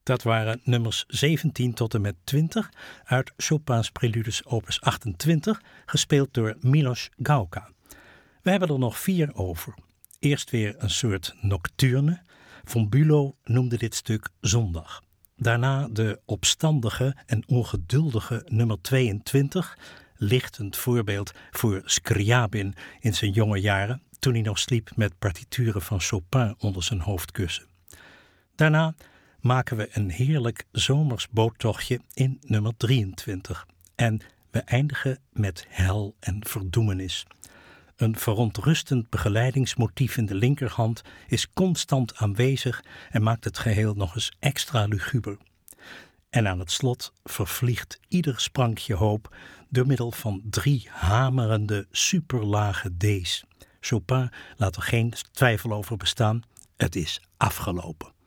Dat waren nummers 17 tot en met 20 uit Chopin's Preludes opus 28, gespeeld door Milos Gauka. We hebben er nog 4 over. Eerst weer een soort nocturne. Von Bülow noemde dit stuk Zondag. Daarna de opstandige en ongeduldige nummer 22, lichtend voorbeeld voor Scriabin in zijn jonge jaren, toen hij nog sliep met partituren van Chopin onder zijn hoofdkussen. Daarna maken we een heerlijk zomers boottochtje in nummer 23. En we eindigen met hel en verdoemenis. Een verontrustend begeleidingsmotief in de linkerhand is constant aanwezig en maakt het geheel nog eens extra luguber. En aan het slot vervliegt ieder sprankje hoop door middel van 3 hamerende superlage D's. Chopin laat er geen twijfel over bestaan, het is afgelopen.